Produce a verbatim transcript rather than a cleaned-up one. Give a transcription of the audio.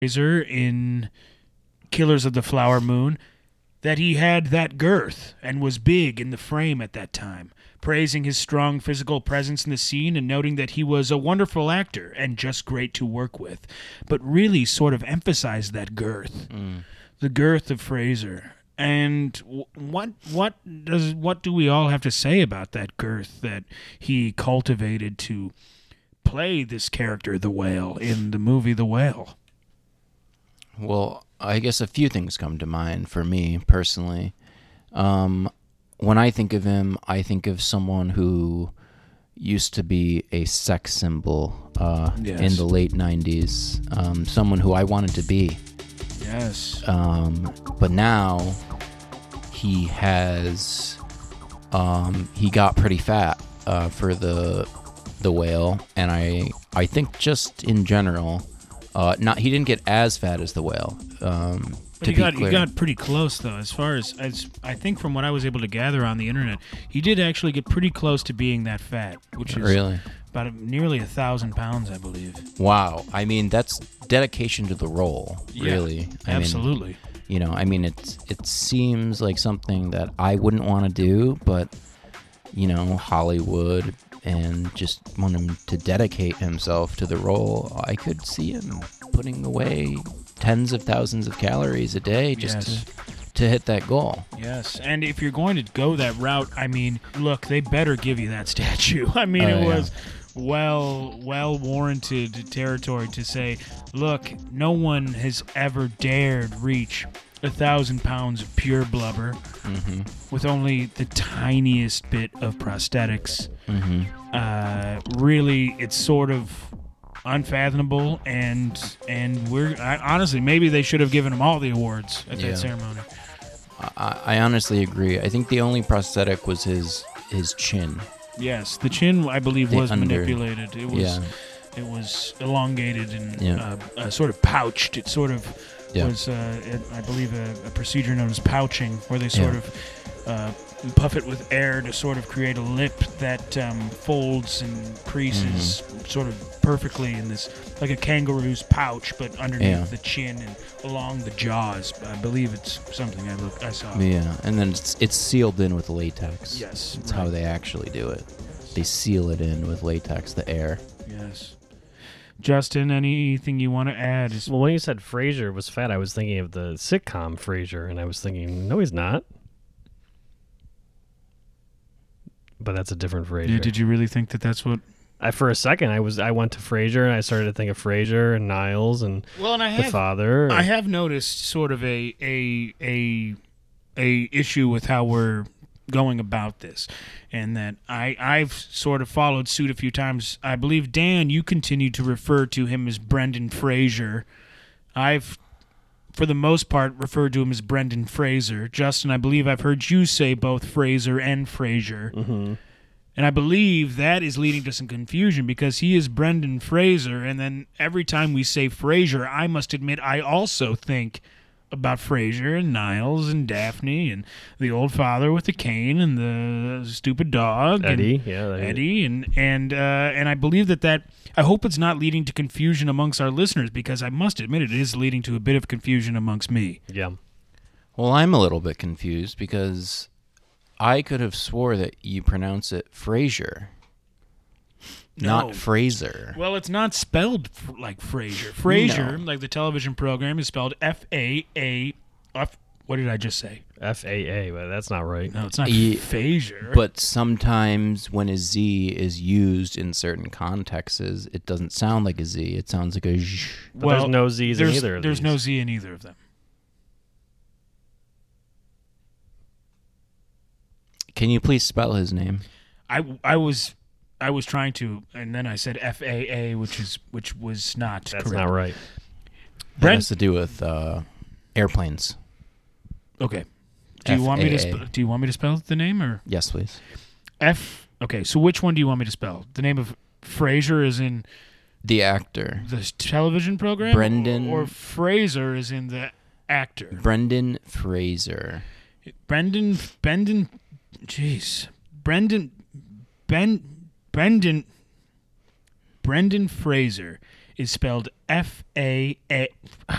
Fraser in Killers of the Flower Moon, that he had that girth and was big in the frame at that time, praising his strong physical presence in the scene and noting that he was a wonderful actor and just great to work with, but really sort of emphasized that girth, Mm. the girth of Fraser. And what what does what do we all have to say about that girth that he cultivated to play this character, the whale, in the movie The Whale? Well, I guess a few things come to mind for me personally. Um, when I think of him, I think of someone who used to be a sex symbol uh, Yes. in the late nineties, um, someone who I wanted to be. Yes. Um, but now he has um, he got pretty fat uh, for the the whale, and I I think just in general, uh, not he didn't get as fat as the whale. Um, But to he be got clear. he got pretty close though, as far as as I think from what I was able to gather on the internet, he did actually get pretty close to being that fat, which is Really? about a, nearly a thousand pounds, I believe. Wow. I mean, that's dedication to the role, Yeah, really. I Absolutely. Mean, you know, I mean, it, it seems like something that I wouldn't want to do, but, you know, Hollywood and just want him to dedicate himself to the role, I could see him putting away tens of thousands of calories a day just Yes. to, to hit that goal. Yes, and if you're going to go that route, I mean, look, they better give you that statue. I mean, Oh, it yeah. was well, well warranted territory to say, look, no one has ever dared reach a thousand pounds of pure blubber Mm-hmm. with only the tiniest bit of prosthetics. Mm-hmm. Uh, really, it's sort of unfathomable, and and we're I, honestly maybe they should have given him all the awards at Yeah. that ceremony. I, I honestly agree. I think the only prosthetic was his his chin. Yes, the chin I believe The was under- manipulated. It was Yeah. it was elongated and Yeah. uh, uh, sort of pouched. It sort of Yeah. was uh, it, I believe a, a procedure known as pouching, where they sort Yeah. of uh, puff it with air to sort of create a lip that um, folds and creases Mm-hmm. sort of perfectly in this, like a kangaroo's pouch, but underneath Yeah. the chin and along the jaws. I believe it's something I looked, I saw. Yeah, and then it's, it's sealed in with latex. Yes, That's how right. they actually do it. They seal it in with latex, the air. Yes. Justin, anything you want to add? Is- Well, when you said Frasier was fat, I was thinking of the sitcom Frasier, and I was thinking, no, he's not. But that's a different Frasier. Yeah, did you really think that that's what? I, for a second, I was I went to Frasier, and I started to think of Frasier and Niles and Well, and I the have father. I have noticed sort of a a a a issue with how we're going about this, and that I I've sort of followed suit a few times. I believe Dan, you continue to refer to him as Brendan Fraser. I've, for the most part, referred to him as Brendan Fraser. Justin, I believe I've heard you say both Fraser and Fraser. Mm-hmm. And I believe that is leading to some confusion because he is Brendan Fraser, and then every time we say Fraser, I must admit I also think about Fraser and Niles and Daphne and the old father with the cane and the stupid dog, Eddie, and yeah, that- Eddie, and and uh, and I believe that that I hope it's not leading to confusion amongst our listeners, because I must admit it is leading to a bit of confusion amongst me. Yeah. Well, I'm a little bit confused because I could have swore that you pronounce it Frasier, No. not Fraser. Well, it's not spelled f- like Frasier. Frasier, No. like the television program, is spelled F A A. F. What did I just say? F A A, but that's not right. No, it's not Ye- Frasier. But sometimes when a Z is used in certain contexts, it doesn't sound like a Z. It sounds like a zh. But there's no Z's in there's, either of There's these. no Z in either of them. Can you please spell his name? I, I was I was trying to, and then I said F A A, which is which was not That's correct. not right. That Brent- has to do with uh, airplanes. Okay. Do you want me to F A A. sp- do you want me to spell the name or Yes, please. F? Okay, so which one do you want me to spell? The name of Frasier is in The actor. the s- television program, Brendan- or, or Fraser is in the actor. Brendan Fraser. Brendan, Brendan, jeez, Brendan, Ben, Brendan, Brendan Fraser is spelled F A A.